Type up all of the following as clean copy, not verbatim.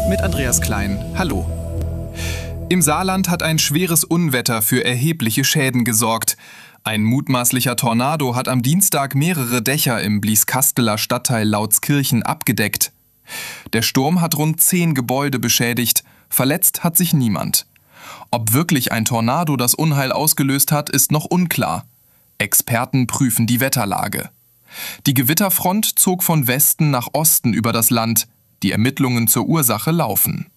mit Andreas Klein. Hallo. Im Saarland hat ein schweres Unwetter für erhebliche Schäden gesorgt. Ein mutmaßlicher Tornado hat am Dienstag mehrere Dächer im Blieskasteler Stadtteil Lautskirchen abgedeckt. Der Sturm hat rund 10 Gebäude beschädigt, verletzt hat sich niemand. Ob wirklich ein Tornado das Unheil ausgelöst hat, ist noch unklar. Experten prüfen die Wetterlage. Die Gewitterfront zog von Westen nach Osten über das Land. Die Ermittlungen zur Ursache laufen.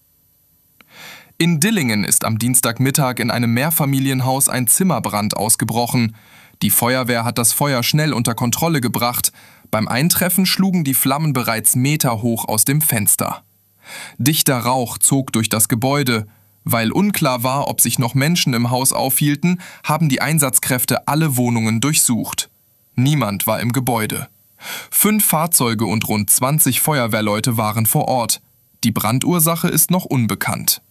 In Dillingen ist am Dienstagmittag in einem Mehrfamilienhaus ein Zimmerbrand ausgebrochen. Die Feuerwehr hat das Feuer schnell unter Kontrolle gebracht. Beim Eintreffen schlugen die Flammen bereits meterhoch aus dem Fenster. Dichter Rauch zog durch das Gebäude. Weil unklar war, ob sich noch Menschen im Haus aufhielten, haben die Einsatzkräfte alle Wohnungen durchsucht. Niemand war im Gebäude. 5 Fahrzeuge und rund 20 Feuerwehrleute waren vor Ort. Die Brandursache ist noch unbekannt.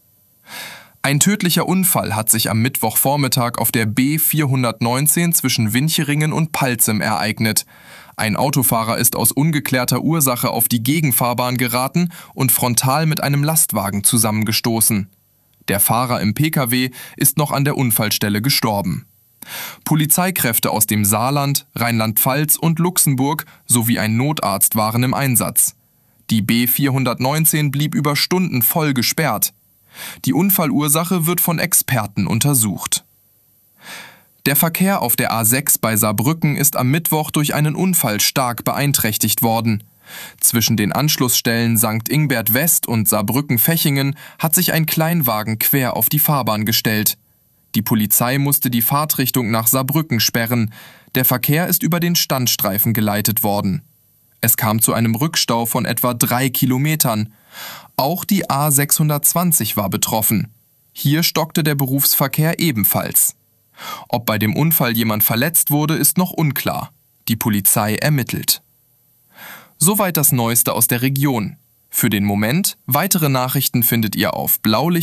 Ein tödlicher Unfall hat sich am Mittwochvormittag auf der B419 zwischen Wincheringen und Palzem ereignet. Ein Autofahrer ist aus ungeklärter Ursache auf die Gegenfahrbahn geraten und frontal mit einem Lastwagen zusammengestoßen. Der Fahrer im Pkw ist noch an der Unfallstelle gestorben. Polizeikräfte aus dem Saarland, Rheinland-Pfalz und Luxemburg sowie ein Notarzt waren im Einsatz. Die B419 blieb über Stunden voll gesperrt. Die Unfallursache wird von Experten untersucht. Der Verkehr auf der A6 bei Saarbrücken ist am Mittwoch durch einen Unfall stark beeinträchtigt worden. Zwischen den Anschlussstellen St. Ingbert West und Saarbrücken-Fechingen hat sich ein Kleinwagen quer auf die Fahrbahn gestellt. Die Polizei musste die Fahrtrichtung nach Saarbrücken sperren. Der Verkehr ist über den Standstreifen geleitet worden. Es kam zu einem Rückstau von etwa 3 Kilometern. Auch die A620 war betroffen. Hier stockte der Berufsverkehr ebenfalls. Ob bei dem Unfall jemand verletzt wurde, ist noch unklar. Die Polizei ermittelt. Soweit das Neueste aus der Region. Für den Moment, weitere Nachrichten findet ihr auf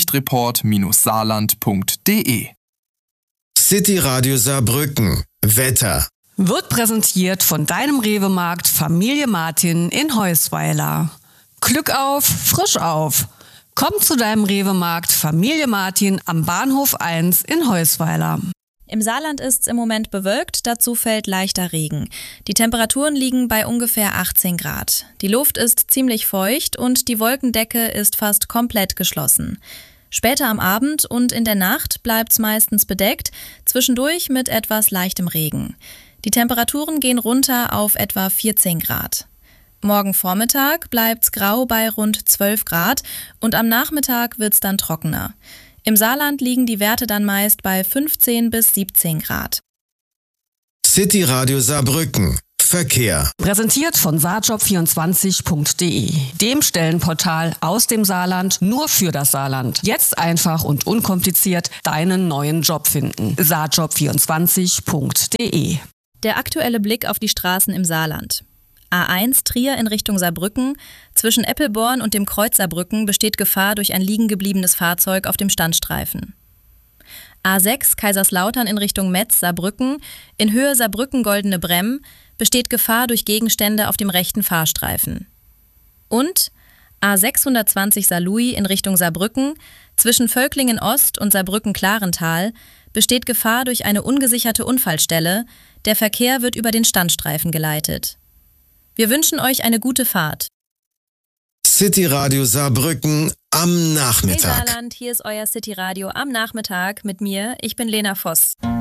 blaulichtreport-saarland.de. City Radio Saarbrücken. Wetter. Wird präsentiert von deinem Rewe-Markt Familie Martin in Heusweiler. Glück auf, frisch auf. Komm zu deinem Rewe-Markt Familie Martin am Bahnhof 1 in Heusweiler. Im Saarland ist es im Moment bewölkt, dazu fällt leichter Regen. Die Temperaturen liegen bei ungefähr 18 Grad. Die Luft ist ziemlich feucht und die Wolkendecke ist fast komplett geschlossen. Später am Abend und in der Nacht bleibt's meistens bedeckt, zwischendurch mit etwas leichtem Regen. Die Temperaturen gehen runter auf etwa 14 Grad. Morgen Vormittag bleibt's grau bei rund 12 Grad und am Nachmittag wird's dann trockener. Im Saarland liegen die Werte dann meist bei 15 bis 17 Grad. City Radio Saarbrücken. Verkehr. Präsentiert von saarjob24.de, dem Stellenportal aus dem Saarland nur für das Saarland. Jetzt einfach und unkompliziert deinen neuen Job finden. saarjob24.de. Der aktuelle Blick auf die Straßen im Saarland. A1 Trier in Richtung Saarbrücken. Zwischen Eppelborn und dem Kreuz Saarbrücken besteht Gefahr durch ein liegen gebliebenes Fahrzeug auf dem Standstreifen. A6 Kaiserslautern in Richtung Metz Saarbrücken. In Höhe Saarbrücken-Goldene Bremm besteht Gefahr durch Gegenstände auf dem rechten Fahrstreifen. Und A620 Saarlouis in Richtung Saarbrücken. Zwischen Völklingen Ost und Saarbrücken-Klarental besteht Gefahr durch eine ungesicherte Unfallstelle. Der Verkehr wird über den Standstreifen geleitet. Wir wünschen euch eine gute Fahrt. City Radio Saarbrücken am Nachmittag. Hey Saarland, hier ist euer City Radio am Nachmittag mit mir. Ich bin Lena Voss.